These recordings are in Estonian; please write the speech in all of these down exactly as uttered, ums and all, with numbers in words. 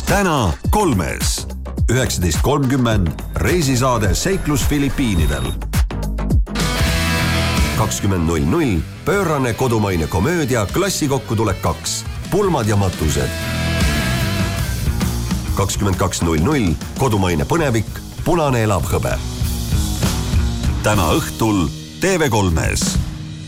täna kolmes. üheksateist kolmkümmend reisisaade Seiklus Filipiinidel. kakskümmend null null pöörane kodumaine komöödia Klassikokku tuleb kaks. Pulmad ja matused. kakskümmend kaks null null kodumaine põnevik Punane elab hõbe. Täna õhtul T V kolmes.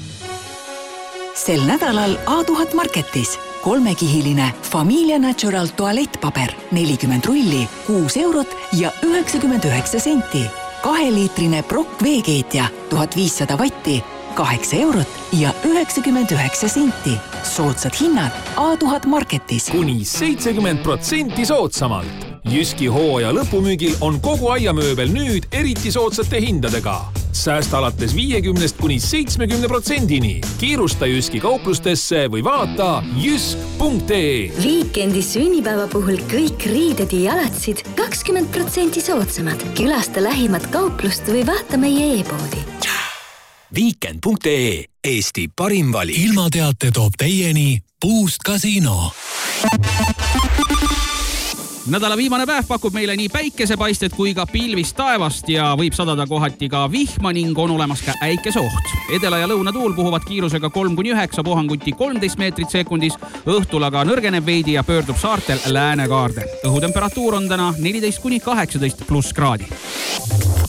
Sel nädalal A tuhat Marketis kolmekihiline Familia Natural tualettpaber nelikümmend rulli, kuus eurot ja üheksakümmend üheksa senti. Kaheliitrine Brock veekeetja tuhat viissada vatti, kaheksa eurot ja üheksakümmend üheksa senti. Soodsad hinnad A tuhat Marketis. Kuni seitsekümmend protsenti soodsamalt. Jyski hooaja lõpumüügil on kogu aiamööbel nüüd eriti soodsate hindadega. Säästa alates viiekümnest kuni seitsmekümne protsendini. Kiirusta Jyski kauplustesse või vaata jysk punkt ee. Viikendi sünnipäeva puhul kõik riided ja jalatsid kakskümmend protsenti soodsamad. Külasta lähimat kauplust või vaata meie e-poodi. viikend punkt ee. Eesti parim valik. Ilmateate toob teieni Boost Casino. Nädala viimane päev pakub meile nii päikesepaistet kui ka pilvist taevast ja võib sadada kohati ka vihma ning on olemas ka äikeseoht. Edela- ja lõunatuul puhuvad kiirusega kolm kuni üheksa puhanguti kolmteist meetrit sekundis, õhtul aga nõrgeneb veidi ja pöördub saartel läänekaarde. Õhutemperatuur on täna neliteist kuni kaheksateist pluss kraadi.